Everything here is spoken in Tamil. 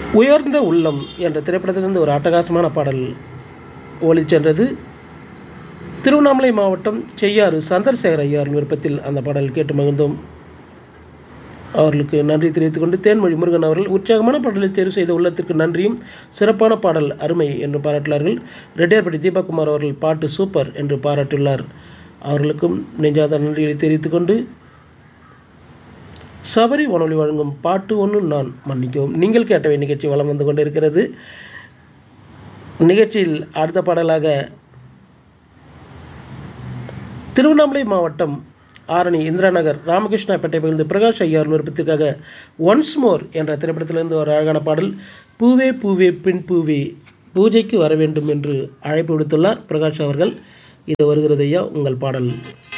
உயர்ந்த உள்ளம் என்ற திரைப்படத்திலிருந்து ஒரு அட்டகாசமான பாடல் ஒலிச்சென்றது. திருவண்ணாமலை மாவட்டம் செய்யாறு சந்திரசேகர் ஐயாரின் விருப்பத்தில் அந்த பாடல் கேட்டு மகிழ்ந்தோம். அவர்களுக்கு நன்றி தெரிவித்துக் கொண்டு தேன்மொழி முருகன் அவர்கள் உற்சாகமான பாடலை தேர்வு செய்த உள்ளத்திற்கு நன்றியும், சிறப்பான பாடல் அருமை என்று பாராட்டினார்கள். ரெட்டியார்பட்டி தீபக்குமார் அவர்கள் பாட்டு சூப்பர் என்று பாராட்டியுள்ளார். அவர்களுக்கும் நெஞ்சாத நன்றிகளை தெரிவித்துக் கொண்டு சபரி வானொலி வழங்கும் பாட்டு ஒன்று நான் மன்னிக்கவும் நீங்கள் கேட்டவை நிகழ்ச்சி வலம் வந்து கொண்டிருக்கிறது. நிகழ்ச்சியில் அடுத்த பாடலாக திருவண்ணாமலை மாவட்டம் ஆரணி இந்திரா நகர் ராமகிருஷ்ணாப்பேட்டை பகுதி பிரகாஷ் ஐயார் விருப்பத்திற்காக ஒன்ஸ் மோர் என்ற திரைப்படத்திலிருந்து ஒரு அழகான பாடல். பூவே பூவே பின் பூவே பூஜைக்கு வர வேண்டும் என்று அழைப்பு விடுத்துள்ளார் பிரகாஷ் அவர்கள். இது வருகிறது ஐயா உங்கள் பாடல்.